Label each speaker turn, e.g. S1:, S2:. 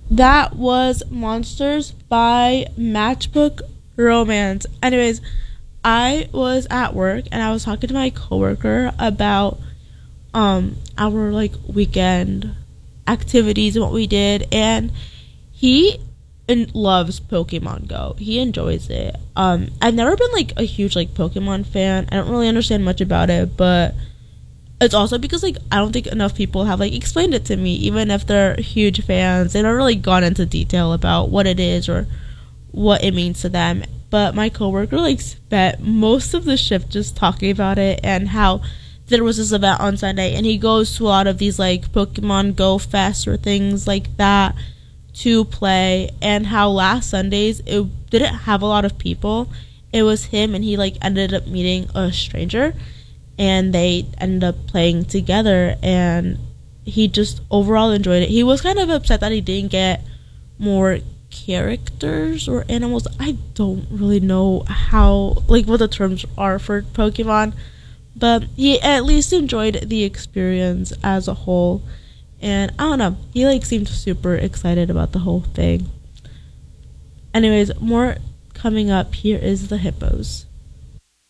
S1: That was Monsters by Matchbook Romance. Anyways, I was at work and I was talking to my coworker about our like weekend activities and what we did, and he loves Pokemon Go. He enjoys it. I've never been like a huge like Pokemon fan. I don't really understand much about it, but it's also because like I don't think enough people have like explained it to me. Even if they're huge fans, they don't really gone into detail about what it is or what it means to them. But my coworker like spent most of the shift just talking about it and how there was this event on Sunday, and he goes to a lot of these like Pokemon Go Fest or things like that to play, and how last Sundays it didn't have a lot of people. It was him, and he like ended up meeting a stranger, and they ended up playing together, and he just overall enjoyed it. He was kind of upset that he didn't get more characters or animals. I don't really know how like what the terms are for Pokemon, but he at least enjoyed the experience as a whole. And I don't know, he like seemed super excited about the whole thing. Anyways, more coming up. Here is the hippos.